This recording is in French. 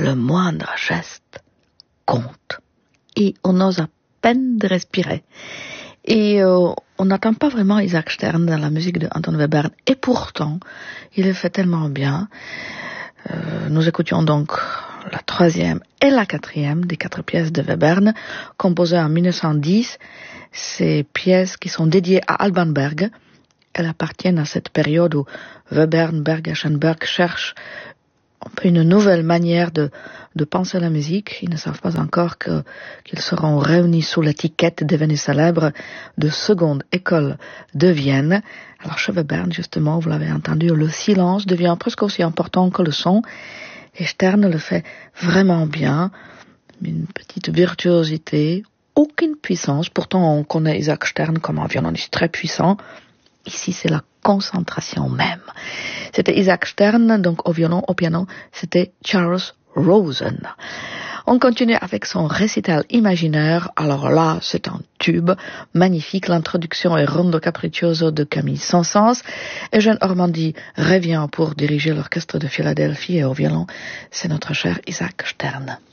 le moindre geste compte. Et on ose à peine de respirer. Et on n'attend pas vraiment Isaac Stern dans la musique de Anton Webern. Et pourtant, il le fait tellement bien. Nous écoutions donc la 3e et la 4e des 4 pièces de Webern, composées en 1910. Ces pièces qui sont dédiées à Alban Berg. Elles appartiennent à cette période où Webern, Berg et Schoenberg cherchent un peu une nouvelle manière de penser la musique. Ils ne savent pas encore qu'ils seront réunis sous l'étiquette devenue célèbre de Seconde École de Vienne. Alors chez Webern, justement, vous l'avez entendu, le silence devient presque aussi important que le son. Et Stern le fait vraiment bien. Une petite virtuosité, aucune puissance. Pourtant, on connaît Isaac Stern comme un violoniste très puissant. Ici, c'est la concentration même. C'était Isaac Stern, donc au violon, au piano, c'était Charles Rosen. On continue avec son récital imaginaire. Alors là, c'est un tube magnifique. L'introduction est Rondo Capriccioso de Camille Saint-Saëns. Eugène Ormandy revient pour diriger l'orchestre de Philadelphie et au violon, c'est notre cher Isaac Stern.